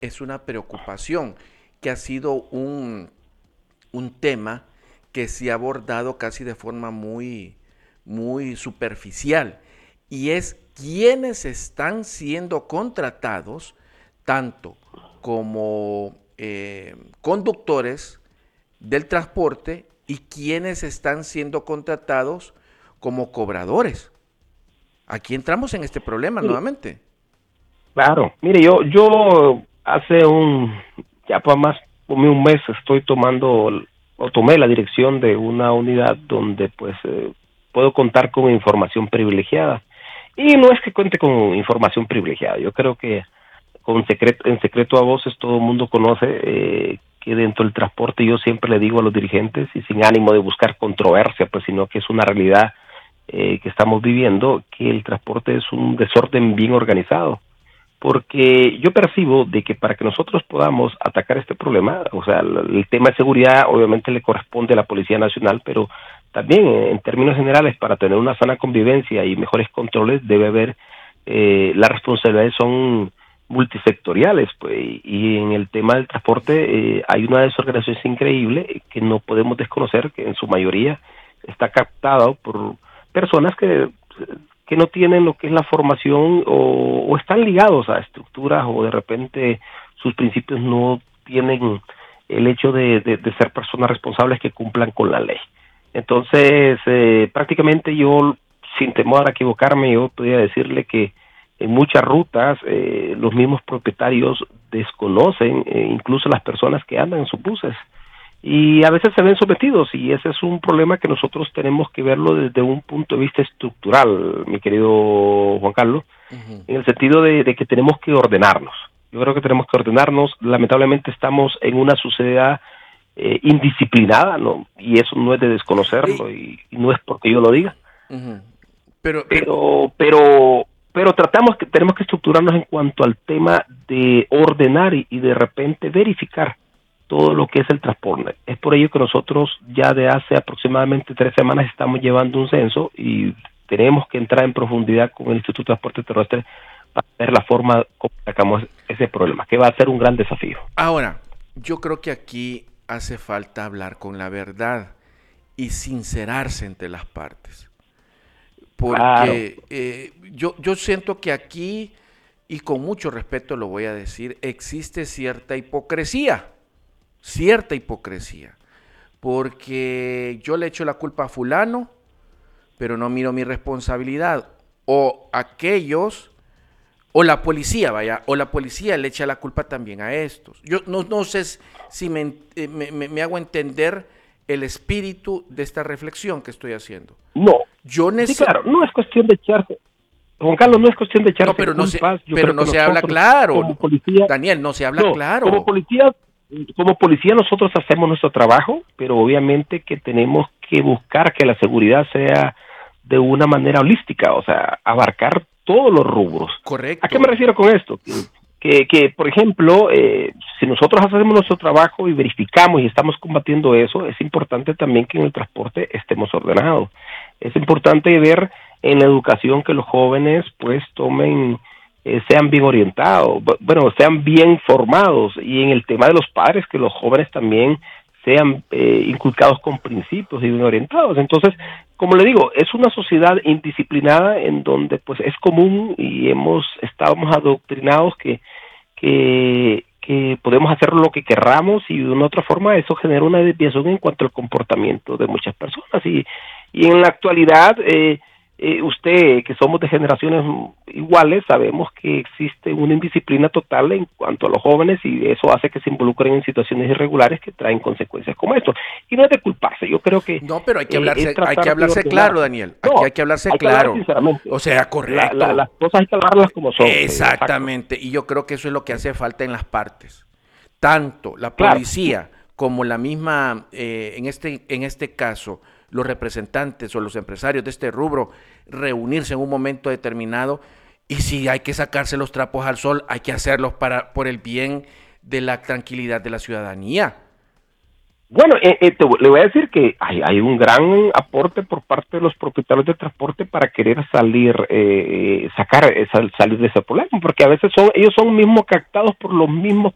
es una preocupación, que ha sido un tema que se ha abordado casi de forma muy superficial, y es quiénes están siendo contratados tanto como conductores del transporte y quienes están siendo contratados como cobradores. Aquí entramos en este problema Mire, nuevamente. claro, mire, yo hace ya por más como un mes estoy o tomé la dirección de una unidad donde pues puedo contar con información privilegiada. Y no es que cuente con información privilegiada, yo creo que en secreto a voces todo el mundo conoce que dentro del transporte yo siempre le digo a los dirigentes y sin ánimo de buscar controversia, pues sino que es una realidad que estamos viviendo, que el transporte es un desorden bien organizado, porque yo percibo de que para que nosotros podamos atacar este problema, o sea, el tema de seguridad obviamente le corresponde a la Policía Nacional, pero también en términos generales para tener una sana convivencia y mejores controles debe haber, las responsabilidades son multisectoriales, pues, y en el tema del transporte hay una desorganización increíble que no podemos desconocer, que en su mayoría está captado por personas que no tienen lo que es la formación o están ligados a estructuras o de repente sus principios no tienen el hecho de ser personas responsables que cumplan con la ley. Entonces, prácticamente yo, sin temor a equivocarme, yo podría decirle que en muchas rutas los mismos propietarios desconocen, incluso las personas que andan en sus buses, y a veces se ven sometidos, y ese es un problema que nosotros tenemos que verlo desde un punto de vista estructural, mi querido Juan Carlos, Uh -huh. en el sentido de que tenemos que ordenarnos. Yo creo que tenemos que ordenarnos. Lamentablemente estamos en una sociedad indisciplinada, ¿no? Y eso no es de desconocerlo, y no es porque yo lo diga, Uh -huh. Pero, pero tenemos que estructurarnos en cuanto al tema de ordenar y de repente verificar todo lo que es el transporte. Es por ello que nosotros ya de hace aproximadamente 3 semanas estamos llevando un censo y tenemos que entrar en profundidad con el Instituto de Transporte Terrestre para ver la forma como sacamos ese problema, que va a ser un gran desafío. ahora, yo creo que aquí hace falta hablar con la verdad y sincerarse entre las partes. Claro, Porque yo siento que aquí, y con mucho respeto lo voy a decir, existe cierta hipocresía, porque yo le echo la culpa a fulano, pero no miro mi responsabilidad, o aquellos, o la policía, vaya, o la policía le echa la culpa también a estos. Yo no sé si me hago entender el espíritu de esta reflexión que estoy haciendo. no, Yo sí, necesito... claro, no es cuestión de echarse, Juan Carlos, no es cuestión de No, echarse culpas. Yo pero creo no que se habla nosotros claro. como policía, Daniel, no se habla no, claro. como policía nosotros hacemos nuestro trabajo, pero obviamente que tenemos que buscar que la seguridad sea de una manera holística, o sea, abarcar todos los rubros. ¿A qué me Correcto. refiero con esto? Que por ejemplo, si nosotros hacemos nuestro trabajo y verificamos y estamos combatiendo eso, es importante también que en el transporte estemos ordenados. Es importante ver en la educación que los jóvenes pues tomen, sean bien orientados, bueno, sean bien formados, y en el tema de los padres, que los jóvenes también sean inculcados con principios y bien orientados. Entonces, como le digo, es una sociedad indisciplinada en donde pues es común y estábamos adoctrinados que podemos hacer lo que querramos, y de una otra forma eso genera una desviación en cuanto al comportamiento de muchas personas, y en la actualidad usted, que somos de generaciones iguales, sabemos que existe una indisciplina total en cuanto a los jóvenes, y eso hace que se involucren en situaciones irregulares que traen consecuencias como esto. Y no es de culparse, yo creo que No, pero es hay que tratar de hablarse claro, ordenarse. Daniel. Aquí No, hay que hablarse hay que hablar claro. sinceramente. O sea, Las correcto. cosas hay que hablarlas como son, sí, exacto. Exactamente. Y yo creo que eso es lo que hace falta en las partes. Tanto la Claro, policía como la misma, en este caso, los representantes o los empresarios de este rubro, reunirse en un momento determinado, y si hay que sacarse los trapos al sol, hay que hacerlos por el bien de la tranquilidad de la ciudadanía. bueno, le voy a decir que hay un gran aporte por parte de los propietarios de transporte para querer salir de ese problema, porque a veces ellos son mismos captados por los mismos